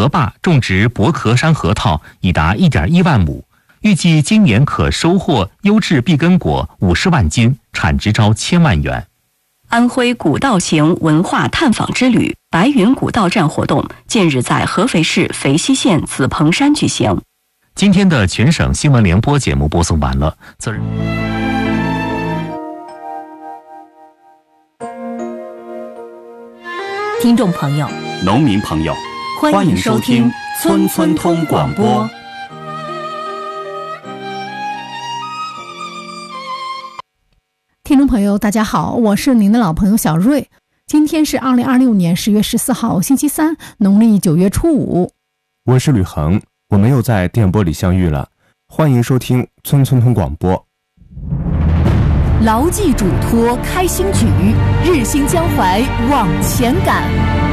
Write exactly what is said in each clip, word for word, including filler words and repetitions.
河坝种植薄壳山核桃已达 一点一万亩，预计今年可收获优质碧根果五十万斤，产值超千万元。 安徽古道行文化探访之旅白云古道站活动近日在合肥市肥西县紫蓬山举行。 今天的全省新闻联播节目播送完了，责任。 听众朋友、 农民朋友， 欢迎收听村村通广播。 听众朋友大家好，我是您的老朋友小瑞。今天是二零二六年十月十四号星期三，农历九月初五。 我是吕恒，我们又在电波里相遇了，欢迎收听村村通广播。 牢记嘱托开新举，日新江淮往前赶。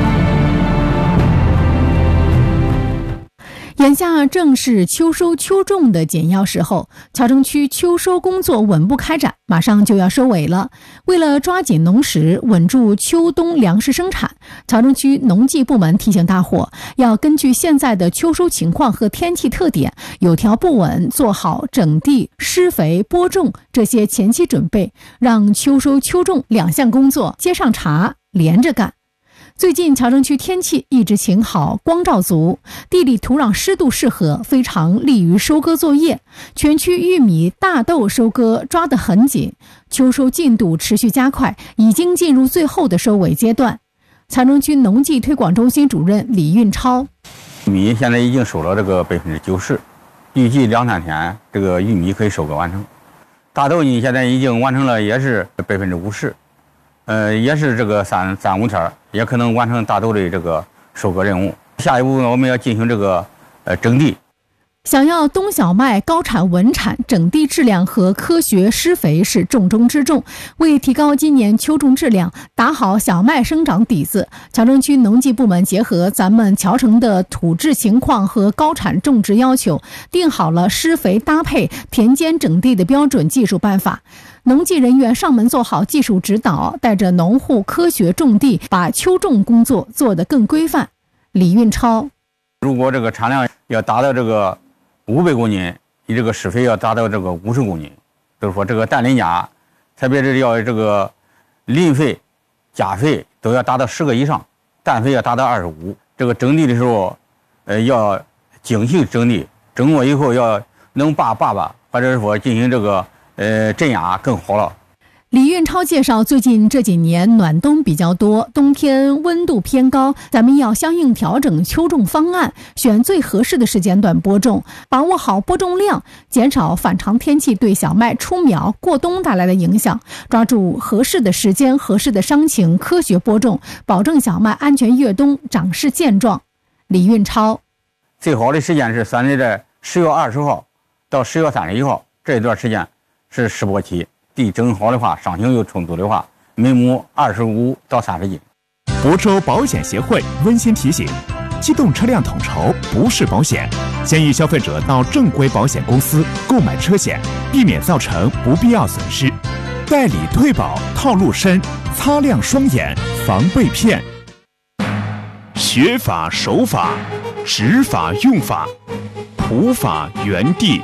眼下正是秋收秋种的紧要时候，桥城区秋收工作稳步开展，马上就要收尾了。为了抓紧农时，稳住秋冬粮食生产，桥城区农技部门提醒大伙，要根据现在的秋收情况和天气特点，有条不紊做好整地、施肥、播种这些前期准备，让秋收秋种两项工作接上茬，连着干。最近桥城区天气一直晴好，光照足，地里土壤湿度适合，非常利于收割作业。全区玉米、大豆收割抓得很紧，秋收进度持续加快，已经进入最后的收尾阶段。桥城区农技推广中心主任李运超： 米现在已经收了这个百分之九十，预计两三天这个玉米可以收割完成。大豆呢，现在已经完成了，也是百分之五十。呃，也是这个三三五天也可能完成大豆的这个收割任务。下一步呢，我们要进行这个呃整地。 想要冬小麦高产稳产，整地质量和科学施肥是重中之重。为提高今年秋种质量，打好小麦生长底子，桥城区农技部门结合咱们桥城的土质情况和高产种植要求，定好了施肥搭配、田间整地的标准技术办法。农技人员上门做好技术指导，带着农户科学种地，把秋种工作做得更规范。李运超： 如果这个产量要达到这个五百公斤，你这个施肥要达到这个五十公斤，就是说这个氮磷钾，特别是要这个磷肥、钾肥都要达到十个以上，氮肥要达到二十五。这个整地的时候，呃，要精细整地，整过以后要能拔拔拔，或者是说进行这个呃镇压更好了。 李运超介绍，最近这几年暖冬比较多，冬天温度偏高，咱们要相应调整秋种方案，选最合适的时间段播种，把握好播种量，减少反常天气对小麦出苗过冬带来的影响，抓住合适的时间、合适的伤情，科学播种，保证小麦安全越冬，长势健壮。李运超： 最好的时间是算在十月二十号到十月三十一号这一段时间是试播期。地整好的话，伤情又充足的话，每亩二十五到三十斤。 亳州保险协会温馨提醒：机动车辆统筹不是保险，建议消费者到正规保险公司购买车险，避免造成不必要损失。代理退保套路深，擦亮双眼防被骗。学法守法，执法用法，普法原地。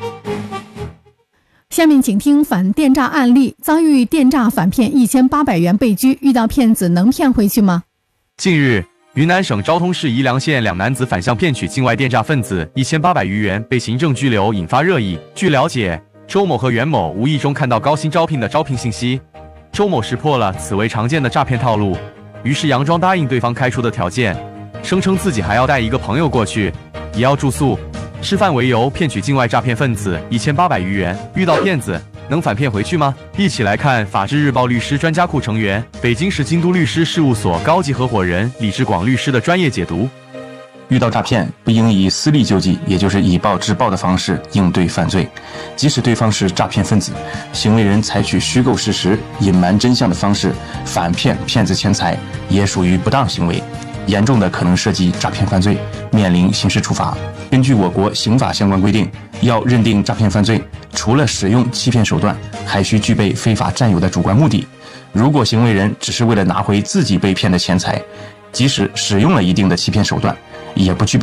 下面请听反电诈案例，遭遇电诈反骗一千八百元被拘，遇到骗子能骗回去吗？ 近日，云南省昭通市宜良县两男子反向骗取境外电诈分子一千八百余元，被行政拘留，引发热议。据了解，周某和袁某无意中看到高薪招聘的招聘信息，周某识破了此为常见的诈骗套路，于是佯装答应对方开出的条件，声称自己还要带一个朋友过去，也要住宿。吃饭为由骗取境外诈骗分子一千八百余元，遇到骗子能反骗回去吗？一起来看法制日报律师专家库成员、北京市京都律师事务所高级合伙人李志广律师的专业解读。 遇到诈骗，不应以私利救济，也就是以暴制暴的方式应对犯罪。即使对方是诈骗分子，行为人采取虚构事实、隐瞒真相的方式反骗骗子钱财，也属于不当行为。严重的可能涉及诈骗犯罪，面临刑事处罚。根据我国刑法相关规定，要认定诈骗犯罪，除了使用欺骗手段，还需具备非法占有的主观目的。如果行为人只是为了拿回自己被骗的钱财，即使使用了一定的欺骗手段，也不具备